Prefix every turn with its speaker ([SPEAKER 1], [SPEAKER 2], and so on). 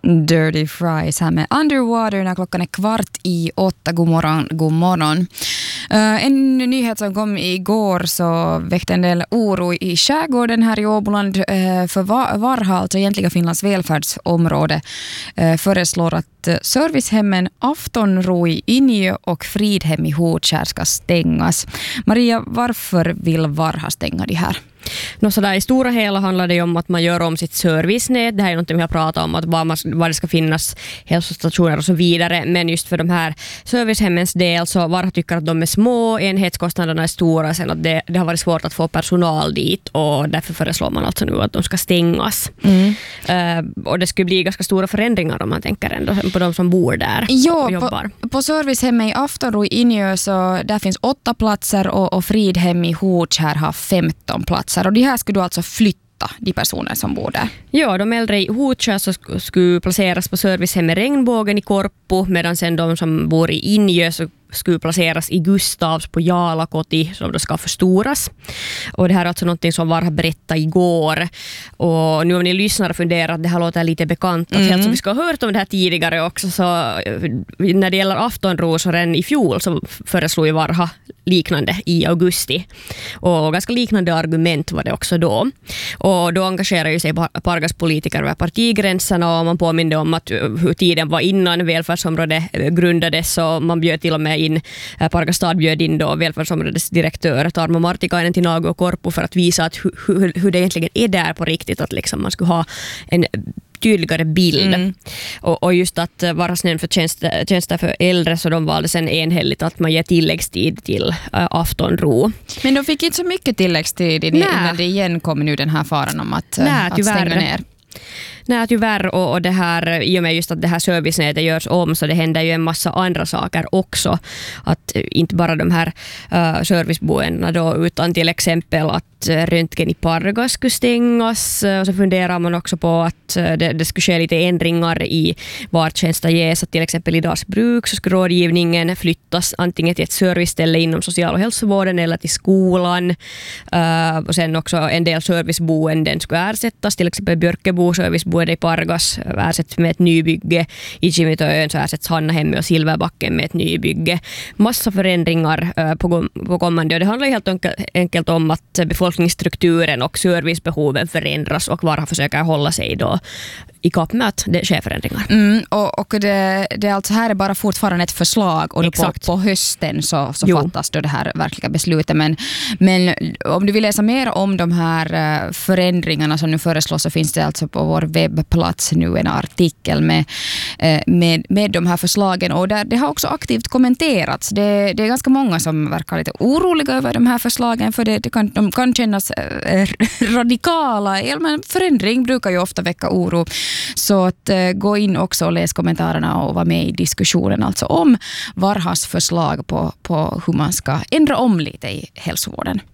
[SPEAKER 1] Dirty Fries här med Underwater när klockan är 7:15. God morgon, god morgon. En nyhet som kom igår så väckte en del oro i skärgården här i Åboland för Varha, alltså egentligen Finlands välfärdsområde, föreslår att servicehemmen Aftonro i Injö och Fridhem i Hotskär ska stängas. Maria, varför vill Varha stänga de här?
[SPEAKER 2] Så där, i stora hela handlar det om att man gör om sitt servicenät. Det här är något vi har pratat om, att var det ska finnas hälsostationer och så vidare. Men just för de här servicehemmens del så Varha tycker att de är små, enhetskostnaderna är stora, sen att det har varit svårt att få personal dit och därför föreslår man alltså nu att de ska stängas. Och det skulle bli ganska stora förändringar om man tänker ändå på de som bor där och jobbar.
[SPEAKER 1] På servicehemmet i Aftonro i Injö så där finns 8 platser och Fridhem i Hotskär har 15 platser. Och de här skulle du alltså flytta, de personer som bor där?
[SPEAKER 2] Ja, de äldre i Hotskär så skulle placeras på servicehemmet Regnbågen i Korpo, medan sen de som bor i Injö så skulle placeras i Gustavs på Jalakoti som då ska förstoras. Och det här är alltså någonting som Varha berättade igår. Och nu om ni lyssnar och funderar att det här låter lite bekant. Alltså, vi ska ha hört om det här tidigare också. Så när det gäller Aftonro så redan i fjol så föreslog Varha liknande i augusti. Och ganska liknande argument var det också då. Och då engagerar ju sig Pargas politiker över partigränserna och man påminner om att hur tiden var innan välfärdsområdet grundades och man bjöd till och med Pargas stad bjöd in då välfärdsområdets direktör Tarmo Martikainen till Nago och Korpo för att visa att hur det egentligen är där på riktigt, att liksom man skulle ha en tydligare bild. Och just att Varhas nämnd för tjänster för äldre så de valde sen enhälligt att man ger tilläggstid till Aftonro.
[SPEAKER 1] Men de fick inte så mycket tilläggstid innan det igen kommer nu den här faran om att stänga ner.
[SPEAKER 2] Nej, tyvärr, och det här, i och med just att det här servicenätet görs om så det händer ju en massa andra saker också. Att inte bara de här serviceboendena då, utan till exempel att röntgen i Pargas skulle stängas. Och så funderar man också på att det skulle ske lite ändringar i var tjänster ges. Att till exempel i Dagsbruk så skulle rådgivningen flyttas antingen till ett serviceställe inom social- och hälsovården eller till skolan. Och sen också en del serviceboenden skulle ersättas. Till exempel Björkebo serviceboende i Pargas ersätts med ett nybygge. I Kimitoön så ersätts Hannahemmet och Silverbacken med ett nybygge. Massa förändringar på kommande. Och det handlar helt enkelt om att befolkningsstrukturen och servicebehoven förändras och Varha försöker hålla sig då i kapp med att det sker förändringar.
[SPEAKER 1] Och det alltså här är bara fortfarande ett förslag och på hösten så fattas då det här verkliga beslutet. Men om du vill läsa mer om de här förändringarna som nu föreslås så finns det alltså på vår webbplats nu en artikel med de här förslagen och det har också aktivt kommenterats. Det är ganska många som verkar lite oroliga över de här förslagen för de kan kännas radikala. Men förändring brukar ju ofta väcka oro. Så att gå in också och läs kommentarerna och vara med i diskussionen alltså om Varhas förslag på hur man ska ändra om lite i hälsovården.